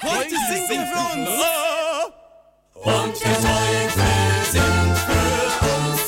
Heute singen wir für uns. Und wir sind für uns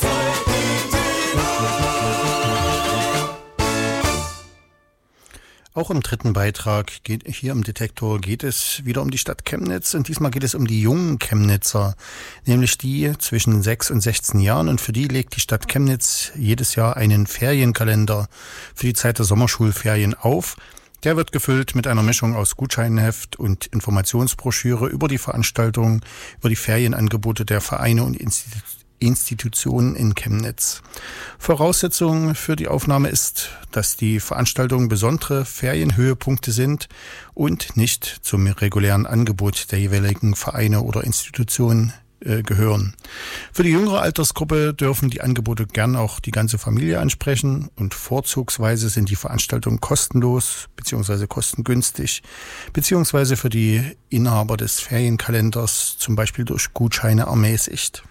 Auch im dritten Beitrag hier im Detektor geht es wieder um die Stadt Chemnitz und diesmal geht es um die jungen Chemnitzer, nämlich die zwischen 6 und 16 Jahren, und für die legt die Stadt Chemnitz jedes Jahr einen Ferienkalender für die Zeit der Sommerschulferien auf. Der wird gefüllt mit einer Mischung aus Gutscheinheft und Informationsbroschüre über die Veranstaltungen, über die Ferienangebote der Vereine und Institutionen in Chemnitz. Voraussetzung für die Aufnahme ist, dass die Veranstaltungen besondere Ferienhöhepunkte sind und nicht zum regulären Angebot der jeweiligen Vereine oder Institutionen gehören. Für die jüngere Altersgruppe dürfen die Angebote gern auch die ganze Familie ansprechen und vorzugsweise sind die Veranstaltungen kostenlos bzw. kostengünstig bzw. für die Inhaber des Ferienkalenders zum Beispiel durch Gutscheine ermäßigt.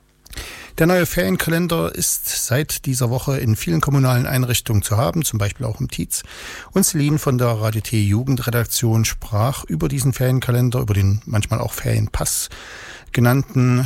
Der neue Ferienkalender ist seit dieser Woche in vielen kommunalen Einrichtungen zu haben, zum Beispiel auch im Tietz. Und Celine von der Radio T Jugendredaktion sprach über diesen Ferienkalender, über den manchmal auch Ferienpass genannten,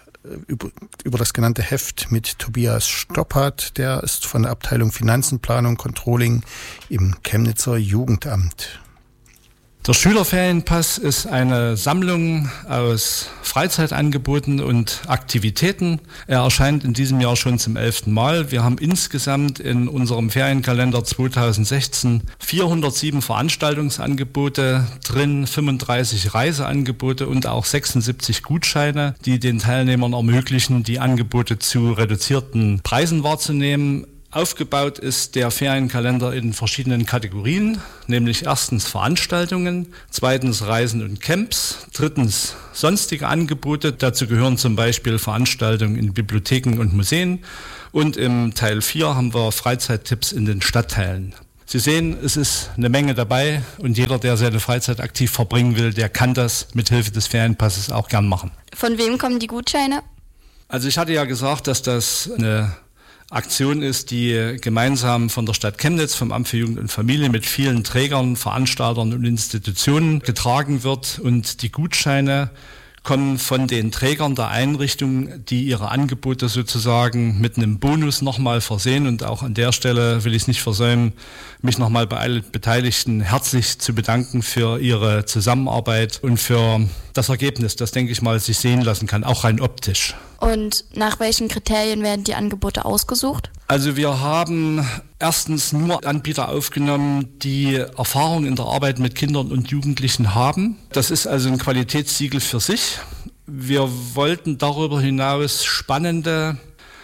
über das genannte Heft mit Tobias Stoppert. Der ist von der Abteilung Finanzen, Planung, Controlling im Chemnitzer Jugendamt. Der Schülerferienpass ist eine Sammlung aus Freizeitangeboten und Aktivitäten. Er erscheint in diesem Jahr schon zum 11. Mal. Wir haben insgesamt in unserem Ferienkalender 2016 407 Veranstaltungsangebote drin, 35 Reiseangebote und auch 76 Gutscheine, die den Teilnehmern ermöglichen, die Angebote zu reduzierten Preisen wahrzunehmen. Aufgebaut ist der Ferienkalender in verschiedenen Kategorien, nämlich erstens Veranstaltungen, zweitens Reisen und Camps, drittens sonstige Angebote, dazu gehören zum Beispiel Veranstaltungen in Bibliotheken und Museen und im Teil 4 haben wir Freizeittipps in den Stadtteilen. Sie sehen, es ist eine Menge dabei und jeder, der seine Freizeit aktiv verbringen will, der kann das mit Hilfe des Ferienpasses auch gern machen. Von wem kommen die Gutscheine? Also ich hatte ja gesagt, dass das eine Aktion ist, die gemeinsam von der Stadt Chemnitz, vom Amt für Jugend und Familie mit vielen Trägern, Veranstaltern und Institutionen getragen wird. Und die Gutscheine kommen von den Trägern der Einrichtung, die ihre Angebote sozusagen mit einem Bonus nochmal versehen. Und auch an der Stelle will ich es nicht versäumen, mich nochmal bei allen Beteiligten herzlich zu bedanken für ihre Zusammenarbeit und für das Ergebnis, das, denke ich mal, sich sehen lassen kann, auch rein optisch. Und nach welchen Kriterien werden die Angebote ausgesucht? Also wir haben erstens nur Anbieter aufgenommen, die Erfahrung in der Arbeit mit Kindern und Jugendlichen haben. Das ist also ein Qualitätssiegel für sich. Wir wollten darüber hinaus spannende,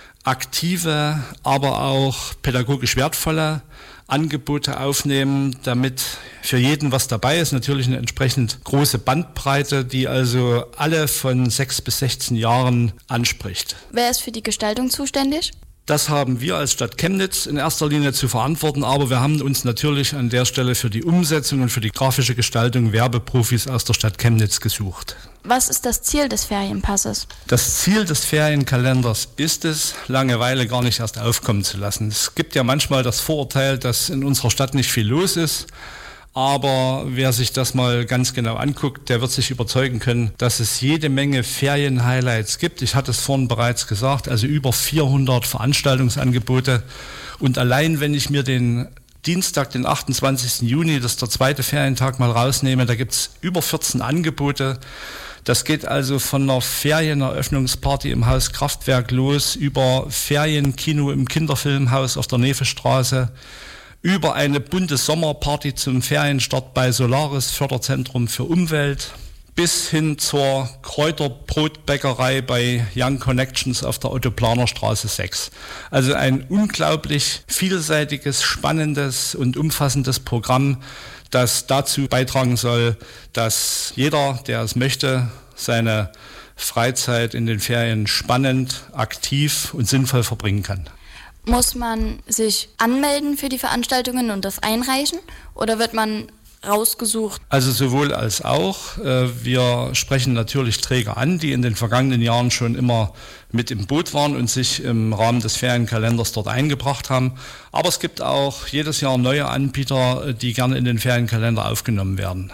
aktive, aber auch pädagogisch wertvolle Angebote aufnehmen, damit für jeden was dabei ist. Natürlich eine entsprechend große Bandbreite, die also alle von 6 bis 16 Jahren anspricht. Wer ist für die Gestaltung zuständig? Das haben wir als Stadt Chemnitz in erster Linie zu verantworten, aber wir haben uns natürlich an der Stelle für die Umsetzung und für die grafische Gestaltung Werbeprofis aus der Stadt Chemnitz gesucht. Was ist das Ziel des Ferienpasses? Das Ziel des Ferienkalenders ist es, Langeweile gar nicht erst aufkommen zu lassen. Es gibt ja manchmal das Vorurteil, dass in unserer Stadt nicht viel los ist. Aber wer sich das mal ganz genau anguckt, der wird sich überzeugen können, dass es jede Menge Ferien-Highlights gibt. Ich hatte es vorhin bereits gesagt, also über 400 Veranstaltungsangebote. Und allein wenn ich mir den Dienstag, den 28. Juni, das ist der zweite Ferientag, mal rausnehme, da gibt es über 14 Angebote. Das geht also von einer Ferieneröffnungsparty im Haus Kraftwerk los, über Ferienkino im Kinderfilmhaus auf der Nevestraße, über eine bunte Sommerparty zum Ferienstart bei Solaris Förderzentrum für Umwelt bis hin zur Kräuterbrotbäckerei bei Young Connections auf der Otto-Planer-Straße 6. Also ein unglaublich vielseitiges, spannendes und umfassendes Programm, das dazu beitragen soll, dass jeder, der es möchte, seine Freizeit in den Ferien spannend, aktiv und sinnvoll verbringen kann. Muss man sich anmelden für die Veranstaltungen und das einreichen oder wird man rausgesucht? Also sowohl als auch. Wir sprechen natürlich Träger an, die in den vergangenen Jahren schon immer mit im Boot waren und sich im Rahmen des Ferienkalenders dort eingebracht haben. Aber es gibt auch jedes Jahr neue Anbieter, die gerne in den Ferienkalender aufgenommen werden.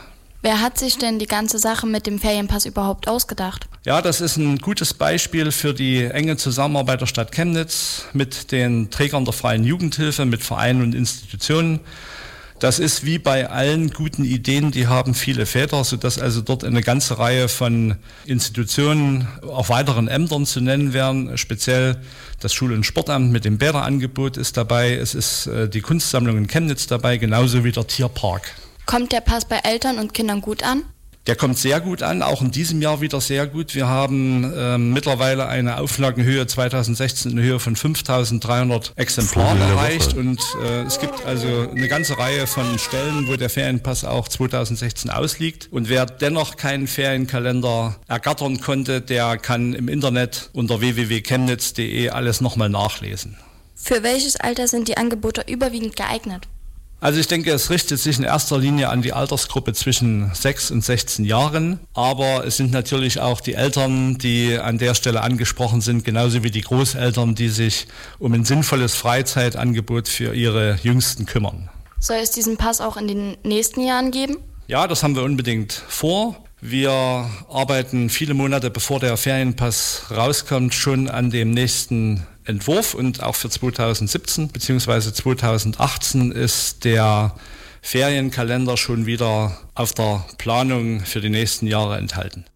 Wer hat sich denn die ganze Sache mit dem Ferienpass überhaupt ausgedacht? Ja, das ist ein gutes Beispiel für die enge Zusammenarbeit der Stadt Chemnitz mit den Trägern der Freien Jugendhilfe, mit Vereinen und Institutionen. Das ist wie bei allen guten Ideen, die haben viele Väter, sodass also dort eine ganze Reihe von Institutionen, auch weiteren Ämtern zu nennen wären. Speziell das Schul- und Sportamt mit dem Bäderangebot ist dabei. Es ist die Kunstsammlung in Chemnitz dabei, genauso wie der Tierpark. Kommt der Pass bei Eltern und Kindern gut an? Der kommt sehr gut an, auch in diesem Jahr wieder sehr gut. Wir haben mittlerweile eine Auflagenhöhe 2016 in Höhe von 5.300 Exemplaren erreicht. Und es gibt also eine ganze Reihe von Stellen, wo der Ferienpass auch 2016 ausliegt. Und wer dennoch keinen Ferienkalender ergattern konnte, der kann im Internet unter www.chemnitz.de alles nochmal nachlesen. Für welches Alter sind die Angebote überwiegend geeignet? Also ich denke, es richtet sich in erster Linie an die Altersgruppe zwischen 6 und 16 Jahren. Aber es sind natürlich auch die Eltern, die an der Stelle angesprochen sind, genauso wie die Großeltern, die sich um ein sinnvolles Freizeitangebot für ihre Jüngsten kümmern. Soll es diesen Pass auch in den nächsten Jahren geben? Ja, das haben wir unbedingt vor. Wir arbeiten viele Monate, bevor der Ferienpass rauskommt, schon an dem nächsten Entwurf, und auch für 2017 bzw. 2018 ist der Ferienkalender schon wieder auf der Planung für die nächsten Jahre enthalten.